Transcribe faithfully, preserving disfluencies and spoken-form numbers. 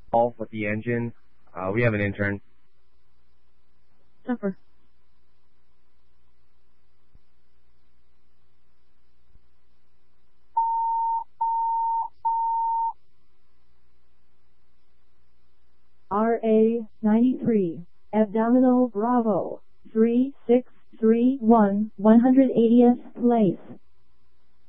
All with the engine. Uh, we have an intern. Suffer. R A ninety-three, Abdominal Bravo, three six three one, one hundred eightieth place.